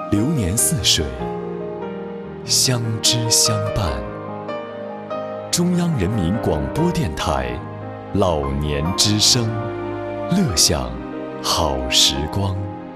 流年似水，相知相伴。中央人民广播电台老年之声，乐享好时光。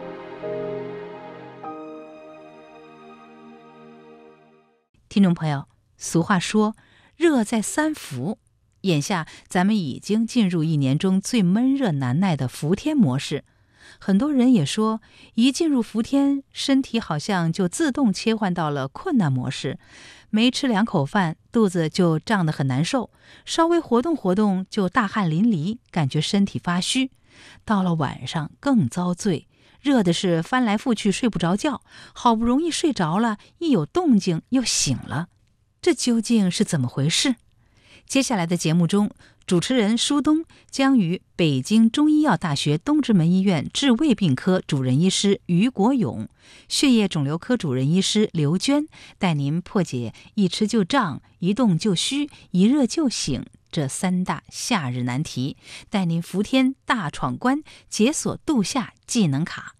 听众朋友，俗话说热在三伏，眼下咱们已经进入一年中最闷热难耐的伏天模式。很多人也说，一进入伏天，身体好像就自动切换到了困难模式，没吃2口饭，肚子就胀得很难受，稍微活动活动就大汗淋漓，感觉身体发虚。到了晚上更遭罪，热的是翻来覆去睡不着觉，好不容易睡着了，一有动静又醒了，这究竟是怎么回事？接下来的节目中，主持人舒东将与北京中医药大学东直门医院治胃病科主任医师于国勇、血液肿瘤科主任医师刘娟带您破解一吃就胀、一动就虚、一热就醒这3大夏日难题，带您伏天大闯关，解锁度夏技能卡。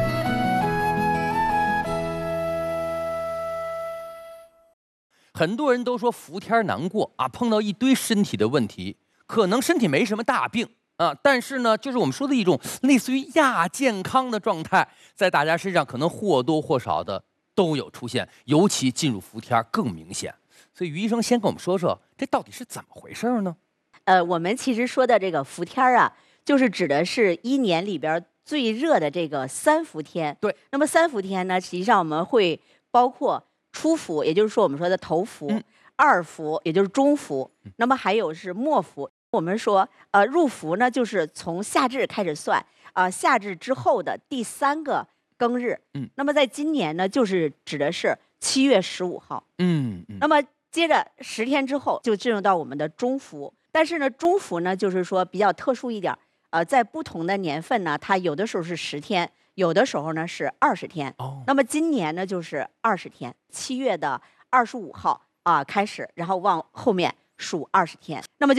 很多人都说伏天难过啊，碰到一堆身体的问题，可能身体没什么大病啊，但是呢，就是我们说的一种类似于亚健康的状态，在大家身上可能或多或少的都有出现，尤其进入伏天更明显。所以于医生先跟我们说说，这到底是怎么回事呢？ 我们其实说的这个伏天啊，就是指的是一年里边最热的这个3伏天。 对， 那么3伏天呢，实际上我们会包括初伏，也就是说我们说的头伏；2伏，也就是中伏；那么还有是末伏。我们说，入伏呢，就是从夏至开始算，夏至之后的第3个庚日。那么在今年呢，就是指的是7月15号。那么接着10天之后，就进入到我们的中伏。但是呢，中伏呢，就是说比较特殊一点，在不同的年份呢，它有的时候是10天，有的时候呢是20天。那么今年呢就是20天，7月的25号开始，然后往后面数20天。那么就